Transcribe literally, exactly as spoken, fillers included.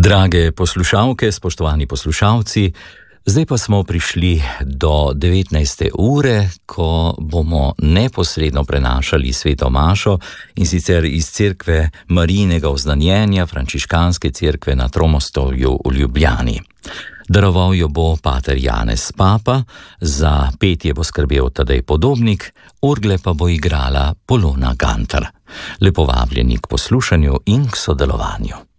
Drage poslušalke, spoštovani poslušalci, zdaj pa smo prišli do devetnajste ure, ko bomo neposredno prenašali sveto mašo, in sicer iz cerkve Marijinega oznanjenja, frančiškanske cerkve na Tromostovju v Ljubljani. Daroval jo bo pater Janez Papa, za petje bo skrbel Tadej Podobnik, orgle pa bo igrala Polona Gantar. Lepo vabljeni k poslušanju in k sodelovanju.